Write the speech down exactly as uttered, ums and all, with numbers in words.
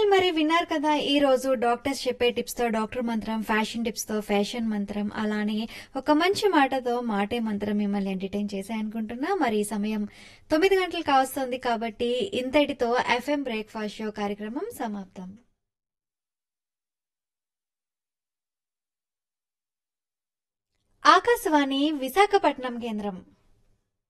మరి విన్నారు కదా! ఈరోజు డాక్టర్స్ చెప్పే టిప్స్‌తో డాక్టర్ మంత్రం, ఫ్యాషన్ టిప్స్‌తో ఫ్యాషన్ మంత్రం, అలానే ఒక మంచి మాటతో మాటే మంత్రం మిమ్మల్ని ఎంటర్‌టైన్ చేశాయనుకుంటున్నా. మరి ఈ సమయం తొమ్మిది గంటలు కావస్తోంది కాబట్టి ఇంతటితో ఎఫ్ఎం బ్రేక్‌ఫాస్ట్ షో కార్యక్రమం సమాప్తం. ఆకాశవాణి విశాఖపట్నం కేంద్రం.